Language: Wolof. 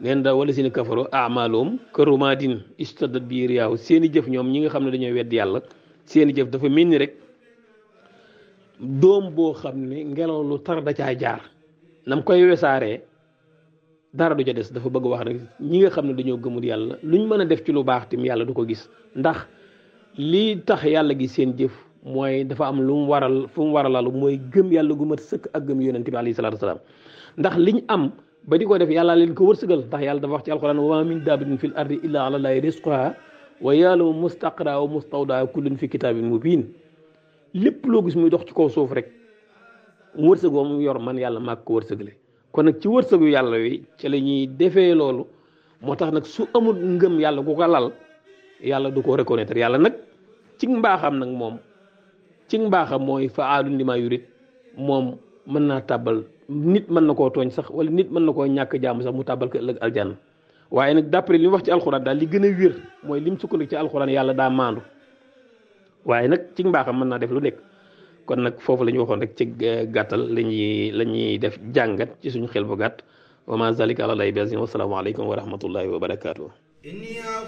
neen da wala seen kafaro amaloom karumaadin istaddat bi riyaahu seeni jëf ñoom ñi nga xam ne dañoo weddi yàlla seeni jëf dafa mel ni rek doom boo xam ne ngelaw lu tar da caa jaar nam koy wesaaree dara du ca des. dafa bëgg wax rek ñi nga xam ne dañoo gëmul yàlla luñ mën a def ci lu baax tim yàlla du ko gis ndax lii tax yàlla gi seen jëf mooy dafa am lu mu waral fu mu waralalu mooy gëm yàlla gu mat sëkk ak gëm yonent bi alayhi salaatu wasalaam ndax liñ am ba di ko def yàlla leen ko wërsëgal ndax yàlla dafa wax ci alquran wa ma min daabatin fil ardi illa ala llahi rizquha wa ya'lamu mustaqra wa mustawdaa kullun fi kitaabin mubiin lépp loo gis muy dox ci kaw suuf rek wërsëg boo mu yor man yàlla maa ko wërsëgale kon nag ci wërsëgu yàlla wi ci la ñuy defee loolu moo tax nag su amul ngëm yàlla ku ko lal yàlla du ko reconnaître yàlla nag ci mbaaxam nag moom ci mbaaxam mooy fa'aalun limaa yurid moom mën naa tàbbal nit mën na koo tooñ sax wala nit mën na koo ñàkk jaamu sax mu tàbbal ko ëllëg aljanna waaye nag d'après li mu wax ci alxuraan daal li gën a wér mooy lim sukkandiku ci alxuraan yàlla daa maandu waaye nag ci mbaaxam mën naa def lu nekk. kon nag foofu la ñu waxoon rek ci gàttal la ñuy def jàngat ci suñu xel bu gàtt wa ma zalika ala llahi bi aziz wa salaamu aleykum wa rahmatullahi wa barakaatu.